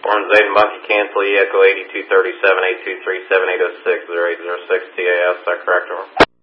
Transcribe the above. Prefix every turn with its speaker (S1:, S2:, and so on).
S1: Orange Zayden Bunky, cancel Echo 8237, 8237, 806, 0806, TAS, is that correct, over?